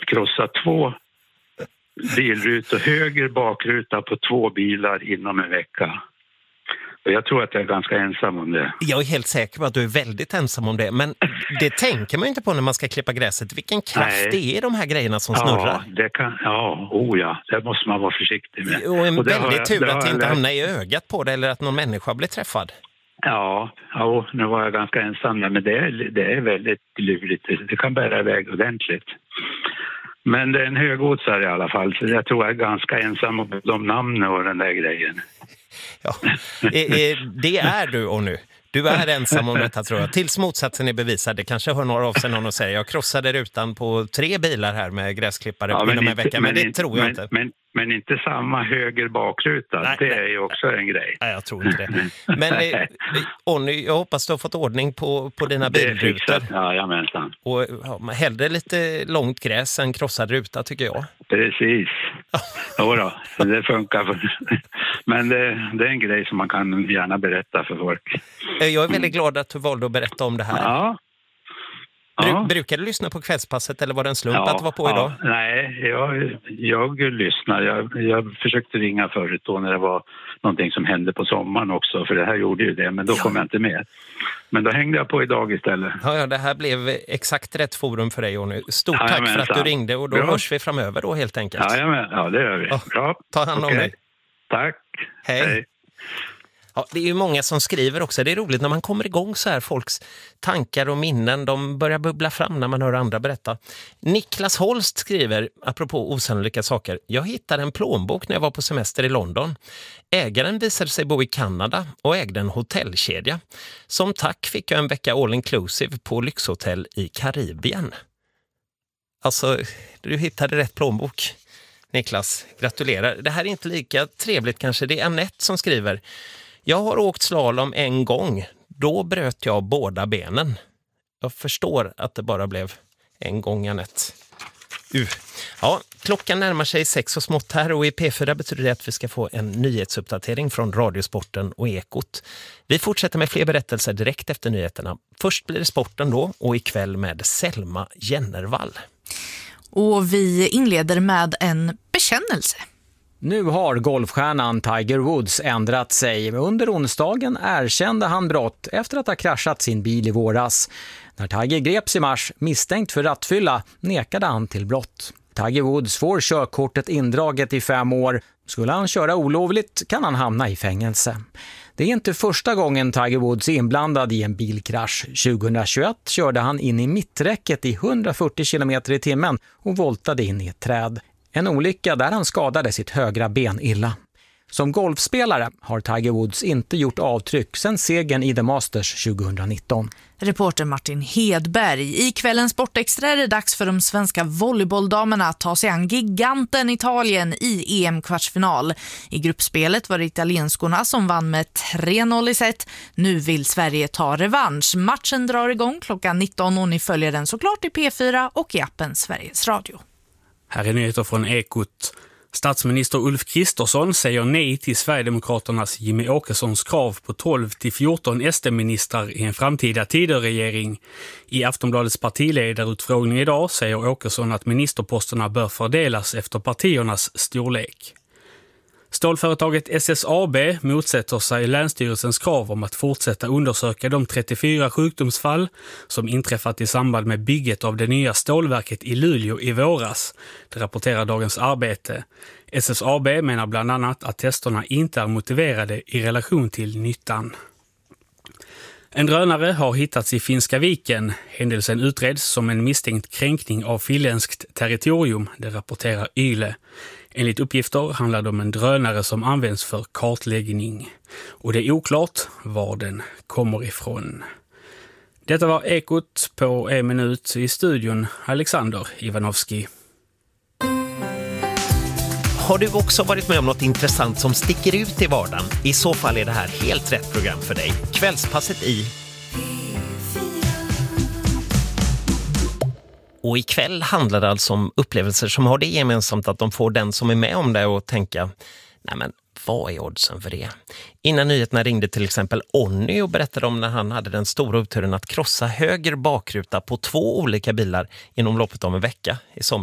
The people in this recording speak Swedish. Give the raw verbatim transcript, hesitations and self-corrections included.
krossa två bilrutor, höger bakruta på två bilar inom en vecka. Och jag tror att jag är ganska ensam om det. Jag är helt säker på att du är väldigt ensam om det. Men det tänker man ju inte på när man ska klippa gräset. Vilken kraft Nej. det är de här grejerna som snurrar. Ja, det kan, ja, oh ja, det måste man vara försiktig med. Och en och väldigt jag, tur att det inte jag... hamnar i ögat på det eller att någon människa blir träffad. Ja, ja, nu var jag ganska ensam, men det är, det är väldigt lurigt. Det kan bära iväg ordentligt. Men det är en högoddsare i alla fall, så jag tror jag är ganska ensam om de namnen och den där grejen. Ja, det är du och nu. Du är ensam om detta, tror jag. Tills motsatsen är bevisad. Det kanske hör några av sig någon och säger jag krossade rutan på tre bilar här med gräsklippare ja, inom en vecka. Men, men det inte, tror jag men, inte. Men, men inte samma höger bakruta. Nej, det är ju också en grej. Nej, jag tror inte det. Men eh, Onny, jag hoppas du har fått ordning på, på dina bilrutor. Ja, jamensan. Och ja, hellre lite långt gräs än krossad ruta, tycker jag. Precis. Jo då, det funkar. Men det, det är en grej som man kan gärna berätta för folk. Jag är väldigt glad att du valde att berätta om det här. Ja. Bru- ja. Brukar du lyssna på kvällspasset eller var det en slump ja, att du var på ja. idag? Nej, jag, jag lyssnar. Jag, jag försökte ringa förut då när det var någonting som hände på sommaren också. För det här gjorde ju det, men då ja. kom jag inte med. Men då hängde jag på idag istället. Ja, ja, det här blev exakt rätt forum för dig. Och nu. Stort ja, tack för att så. du ringde och då Bra. hörs vi framöver då helt enkelt. Ja, ja, men, ja det gör vi. Ja. Bra. Ta hand om okay. dig. Tack. Hej. Hej. Ja, det är ju många som skriver också. Det är roligt när man kommer igång så här. Folks tankar och minnen, de börjar bubbla fram när man hör andra berätta. Niklas Holst skriver, apropå osannolika saker. Jag hittade en plånbok när jag var på semester i London. Ägaren visade sig bo i Kanada och ägde en hotellkedja. Som tack fick jag en vecka all inclusive på lyxhotell i Karibien. Alltså, du hittade rätt plånbok. Niklas, gratulerar. Det här är inte lika trevligt kanske. Det är Annette som skriver. Jag har åkt slalom en gång. Då bröt jag båda benen. Jag förstår att det bara blev en gång, Annette. Uh. Ja, klockan närmar sig sex och smått här och i P fyra betyder det att vi ska få en nyhetsuppdatering från Radiosporten och Ekot. Vi fortsätter med fler berättelser direkt efter nyheterna. Först blir det sporten då och ikväll med Selma Jennervall. Och vi inleder med en bekännelse. Nu har golfstjärnan Tiger Woods ändrat sig. Under onsdagen erkände han brott efter att ha kraschat sin bil i våras. När Tiger greps i mars misstänkt för rattfylla nekade han till brott. Tiger Woods får körkortet indraget i fem år. Skulle han köra olovligt kan han hamna i fängelse. Det är inte första gången Tiger Woods är inblandad i en bilkrasch. tjugohundratjugoett körde han in i mitträcket i hundrafyrtio kilometer i timmen och voltade in i ett träd. En olycka där han skadade sitt högra ben illa. Som golfspelare har Tiger Woods inte gjort avtryck sedan segern i The Masters tjugohundranitton. Reporter Martin Hedberg. I kvällens Sportextra är det dags för de svenska volleybolldamerna att ta sig an giganten Italien i E M-kvartsfinal. I gruppspelet var det italienskorna som vann med tre noll i set. Nu vill Sverige ta revansch. Matchen drar igång klockan nitton och ni följer den såklart i P fyra och i appen Sveriges Radio. Här är nyheter från Ekot. Statsminister Ulf Kristersson säger nej till Sverigedemokraternas Jimmy Åkessons krav på tolv till fjorton S D-ministrar i en framtida Tidöregering. I Aftonbladets partiledarutfrågning idag säger Åkesson att ministerposterna bör fördelas efter partiernas storlek. Stålföretaget S S A B motsätter sig Länsstyrelsens krav om att fortsätta undersöka de trettiofyra sjukdomsfall som inträffat i samband med bygget av det nya stålverket i Luleå i våras. Det rapporterar Dagens Arbete. S S A B menar bland annat att testerna inte är motiverade i relation till nyttan. En drönare har hittats i Finska viken. Händelsen utreds som en misstänkt kränkning av finländskt territorium, det rapporterar Yle. Enligt uppgifter handlar det om en drönare som används för kartläggning. Och det är oklart var den kommer ifrån. Detta var Ekot på en minut i studion. Alexander Ivanovski. Har du också varit med om något intressant som sticker ut i vardagen? I så fall är det här helt rätt program för dig. Kvällspasset i... Och ikväll handlar det alltså om upplevelser som har det gemensamt att de får den som är med om det och tänka, nej men vad är oddsen för det? Innan nyheterna ringde till exempel Onny och berättade om när han hade den stora uppturen att krossa höger bakruta på två olika bilar inom loppet av en vecka i somras.